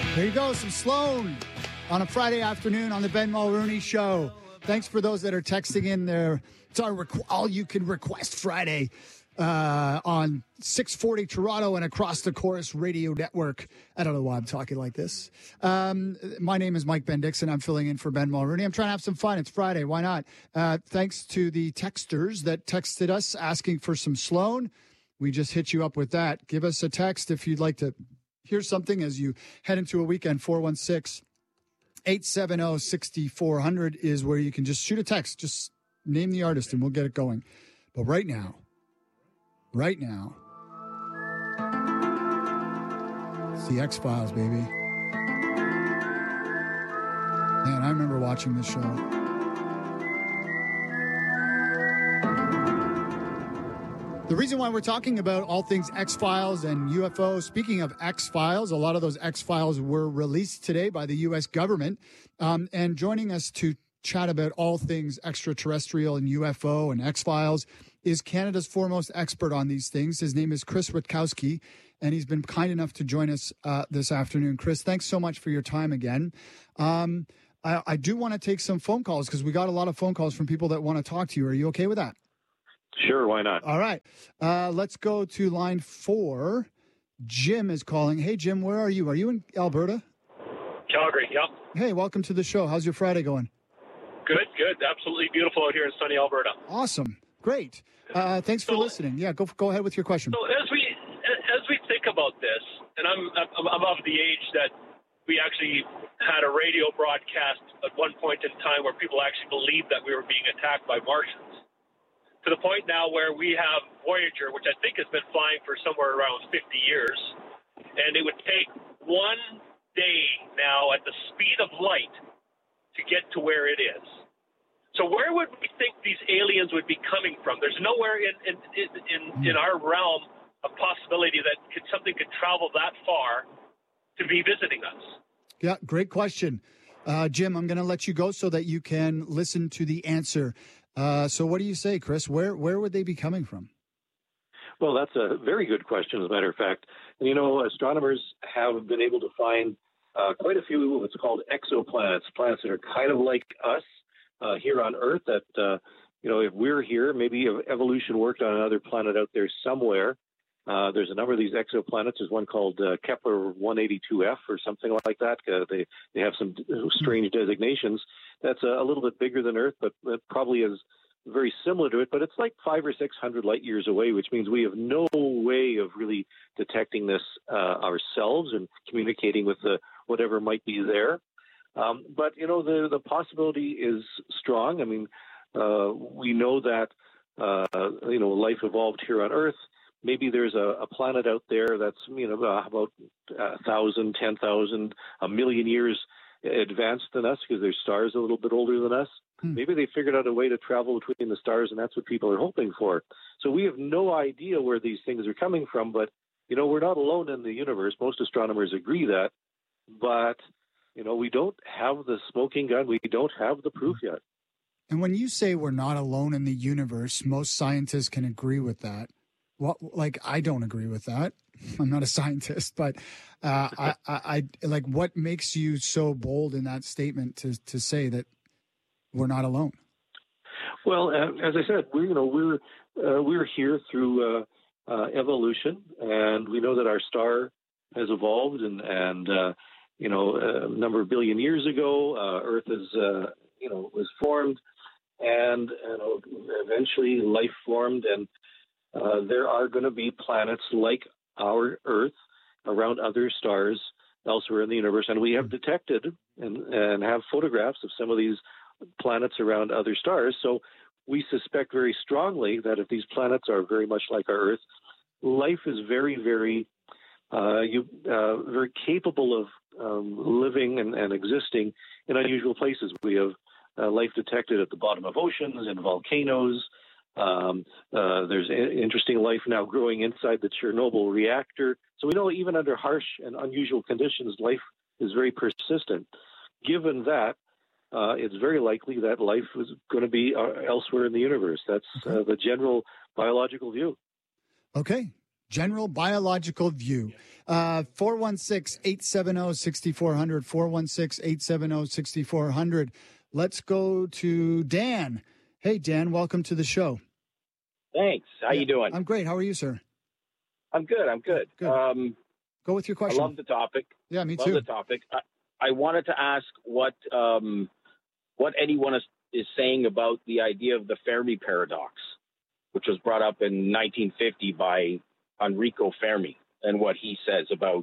There you go, some Sloan on a Friday afternoon on the Ben Mulrooney Show. Thanks for those that are texting in there. It's our all you can request Friday on 640 Toronto and across the Chorus Radio Network. I don't know why I'm talking like this. My name is Mike Ben Dixon. I'm filling in for Ben Mulrooney. I'm trying to have some fun. It's Friday. Why not? Thanks to the texters that texted us asking for some Sloan. We just hit you up with that. Give us a text if you'd like to hear something as you head into a weekend. 416-870-6400 is where you can just shoot a text. Just name the artist and we'll get it going. But right now, it's the X-Files, baby. Man, I remember watching this show. The reason why we're talking about all things X-Files and UFO, speaking of X-Files, a lot of those X-Files were released today by the U.S. government. And joining us to chat about all things extraterrestrial and UFO and X-Files is Canada's foremost expert on these things. His name is Chris Rutkowski, and he's been kind enough to join us this afternoon. Chris, thanks so much for your time again. I do want to take some phone calls because we got a lot of phone calls from people that want to talk to you. Are you okay with that? Sure, why not? All right. Let's go to line 4. Jim is calling. Hey, Jim, where are you? Are you in Alberta? Calgary, yep. Hey, welcome to the show. How's your Friday going? Good. Absolutely beautiful out here in sunny Alberta. Awesome. Great. Thanks for listening. Yeah, go ahead with your question. So as we think about this, and I'm of the age that we actually had a radio broadcast at one point in time where people actually believed that we were being attacked by Martians. To the point now where we have Voyager, which I think has been flying for somewhere around 50 years, and it would take one day now at the speed of light to get to where it is. So where would we think these aliens would be coming from? There's nowhere in our realm of possibility that something could travel that far to be visiting us. Yeah, great question. Jim, I'm going to let you go so that you can listen to the answer. So what do you say, Chris? Where would they be coming from? Well, that's a very good question, as a matter of fact. You know, astronomers have been able to find quite a few what's called exoplanets, planets that are kind of like us here on Earth that, if we're here, maybe evolution worked on another planet out there somewhere. There's a number of these exoplanets. There's one called Kepler 182f or something like that. They have some strange designations. That's a little bit bigger than Earth, but it probably is very similar to it. But it's like 500 or 600 light years away, which means we have no way of really detecting this ourselves and communicating with whatever might be there. But, the possibility is strong. I mean, we know that, life evolved here on Earth. Maybe there's a planet out there that's, about 1,000, 10,000, a million years advanced than us because their stars a little bit older than us. Maybe they figured out a way to travel between the stars, and that's what people are hoping for. So we have no idea where these things are coming from, but, we're not alone in the universe. Most astronomers agree that. But, we don't have the smoking gun. We don't have the proof yet. And when you say we're not alone in the universe, most scientists can agree with that. Well, I don't agree with that. I'm not a scientist, but I what makes you so bold in that statement to say that we're not alone? Well, as I said, we're here through evolution, and we know that our star has evolved, and a number of billion years ago, Earth was formed, and eventually life formed, and there are going to be planets like our Earth around other stars elsewhere in the universe. And we have detected and have photographs of some of these planets around other stars. So we suspect very strongly that if these planets are very much like our Earth, life is very, very, very capable of living and existing in unusual places. We have life detected at the bottom of oceans, in volcanoes. There's interesting life now growing inside the Chernobyl reactor. So we know even under harsh and unusual conditions, life is very persistent. Given that, it's very likely that life is going to be elsewhere in the universe. That's the general biological view. Okay. general biological view. 416-870-6400, 416-870-6400. Let's go to Dan. Hey, Dan, welcome to the show. Thanks. How you doing? I'm great. How are you, sir? I'm good. Good. Go with your question. I love the topic. Yeah, me too. Love the topic. I wanted to ask what anyone is saying about the idea of the Fermi paradox, which was brought up in 1950 by Enrico Fermi, and what he says about,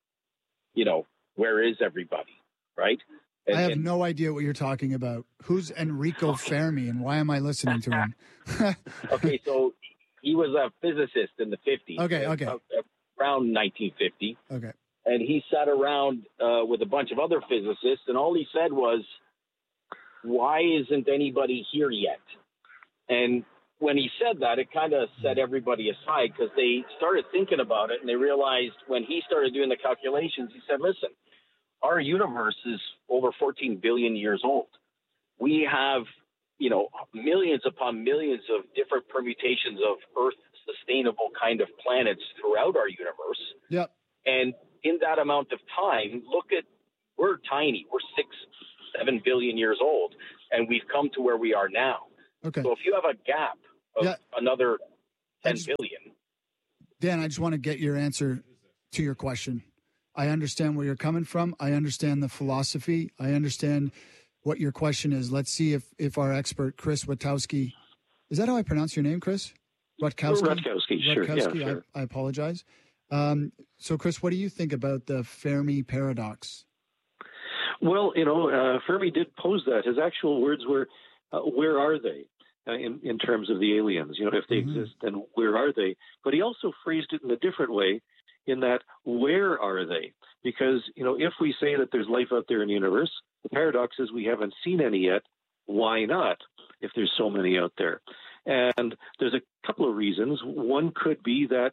where is everybody, right? I have no idea what you're talking about. Who's Enrico Fermi, and why am I listening to him? Okay, so he was a physicist in the 50s. Okay. Around 1950. Okay. And he sat around with a bunch of other physicists, and all he said was, why isn't anybody here yet? And when he said that, it kind of set everybody aside, because they started thinking about it, and they realized when he started doing the calculations, he said, listen, our universe is over 14 billion years old. We have, millions upon millions of different permutations of Earth-sustainable kind of planets throughout our universe. Yep. And in that amount of time, we're tiny. We're 6-7 billion years old, and we've come to where we are now. Okay. So if you have a gap of another 10 billion. Dan, I just want to get your answer to your question. I understand where you're coming from. I understand the philosophy. I understand what your question is. Let's see if our expert, Chris Witkowski, is that how I pronounce your name, Chris? Witkowski, sure. Yeah, sure. I apologize. So, Chris, what do you think about the Fermi paradox? Well, Fermi did pose that. His actual words were, where are they in terms of the aliens? If they exist, then where are they? But he also phrased it in a different way, in that, where are they? Because, if we say that there's life out there in the universe, the paradox is we haven't seen any yet. Why not, if there's so many out there? And there's a couple of reasons. One could be that,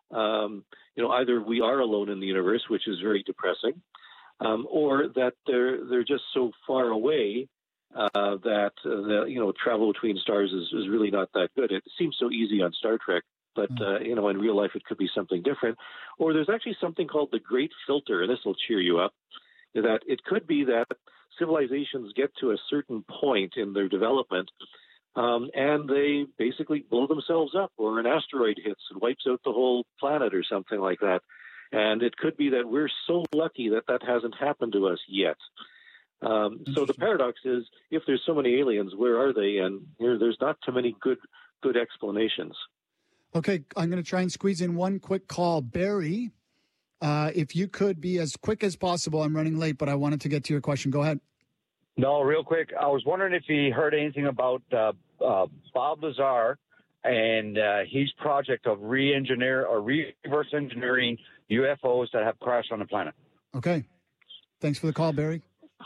either we are alone in the universe, which is very depressing, or that they're just so far away that travel between stars is really not that good. It seems so easy on Star Trek, but in real life it could be something different. Or there's actually something called the Great Filter, and this will cheer you up. That it could be that civilizations get to a certain point in their development, and they basically blow themselves up, or an asteroid hits and wipes out the whole planet or something like that. And it could be that we're so lucky that hasn't happened to us yet. So the paradox is, if there's so many aliens, where are they? And there's not too many good explanations. Okay, I'm going to try and squeeze in one quick call. Barry, if you could be as quick as possible. I'm running late, but I wanted to get to your question. Go ahead. No, real quick. I was wondering if you heard anything about Bob Lazar and his project of reverse engineering UFOs that have crashed on the planet. Okay. Thanks for the call, Barry.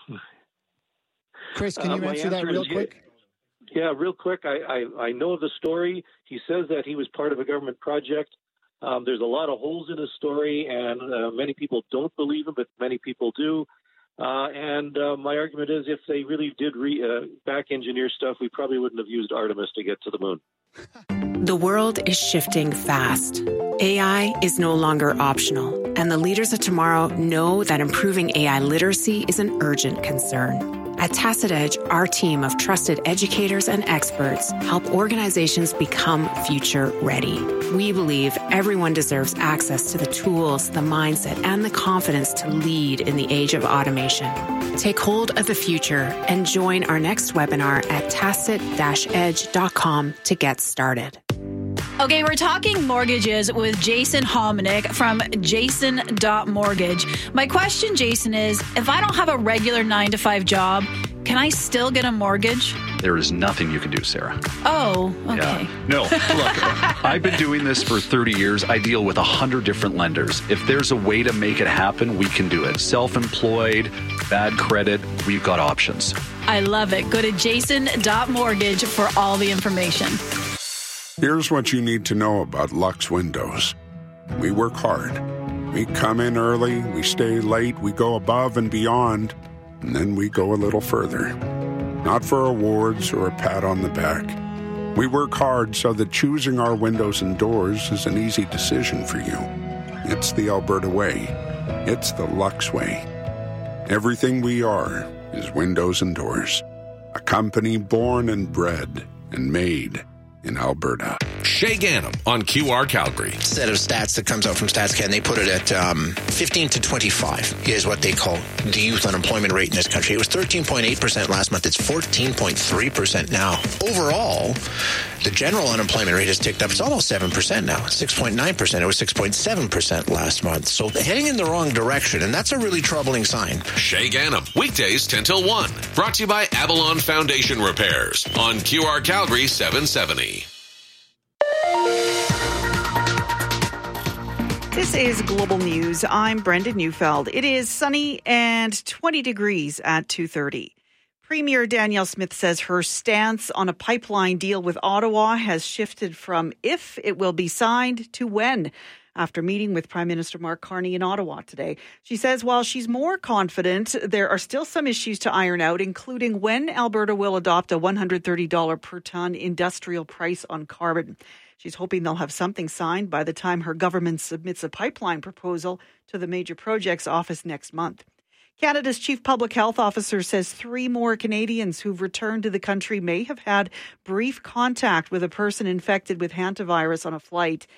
Chris, can you answer that real quick? Yeah, real quick. I know the story. He says that he was part of a government project. There's a lot of holes in his story, and many people don't believe him, but many people do. And my argument is, if they really did back engineer stuff, we probably wouldn't have used Artemis to get to the moon. The world is shifting fast. AI is no longer optional, and the leaders of tomorrow know that improving AI literacy is an urgent concern. At Tacit Edge, our team of trusted educators and experts help organizations become future ready. We believe everyone deserves access to the tools, the mindset, and the confidence to lead in the age of automation. Take hold of the future and join our next webinar at tacit-edge.com to get started. Okay, we're talking mortgages with Jason Hominick from jason.mortgage. My question, Jason, is if I don't have a regular 9-to-5 job, can I still get a mortgage? There is nothing you can do, Sarah. Oh, okay. Yeah. No, look, I've been doing this for 30 years. I deal with 100 different lenders. If there's a way to make it happen, we can do it. Self-employed, bad credit, we've got options. I love it. Go to jason.mortgage for all the information. Here's what you need to know about Lux Windows. We work hard. We come in early, we stay late, we go above and beyond, and then we go a little further. Not for awards or a pat on the back. We work hard so that choosing our windows and doors is an easy decision for you. It's the Alberta way. It's the Lux way. Everything we are is windows and doors. A company born and bred and made in Alberta. Shay Ganem on QR Calgary. Set of stats that comes out from StatsCan, they put it at 15 to 25 is what they call the youth unemployment rate in this country. It was 13.8% last month. It's 14.3% now. Overall, the general unemployment rate has ticked up. It's almost 7% now. 6.9%. It was 6.7% last month. So heading in the wrong direction, and that's a really troubling sign. Shay Ganem, weekdays 10 till 1. Brought to you by Avalon Foundation Repairs on QR Calgary 770. This is Global News. I'm Brendan Neufeld. It is sunny and 20 degrees at 2:30. Premier Danielle Smith says her stance on a pipeline deal with Ottawa has shifted from if it will be signed to when, after meeting with Prime Minister Mark Carney in Ottawa today. She says while she's more confident, there are still some issues to iron out, including when Alberta will adopt a $130 per tonne industrial price on carbon. She's hoping they'll have something signed by the time her government submits a pipeline proposal to the Major Projects Office next month. Canada's Chief Public Health Officer says 3 more Canadians who've returned to the country may have had brief contact with a person infected with hantavirus on a flight